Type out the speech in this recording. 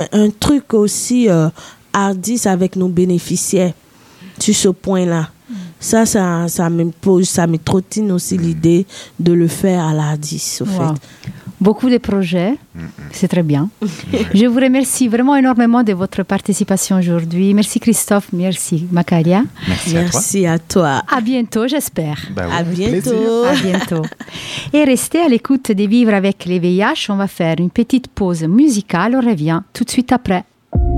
un truc aussi hardis avec nos bénéficiaires sur ce point-là. Ça me trottine aussi l'idée de le faire à l'Hardis, au fait. Beaucoup de projets, c'est très bien. Je vous remercie vraiment énormément de votre participation aujourd'hui. Merci Christophe, merci Macaria. Merci à toi. À bientôt, j'espère. À bientôt. À bientôt. Et restez à l'écoute de Vivre avec les VIH. On va faire une petite pause musicale. On revient tout de suite après.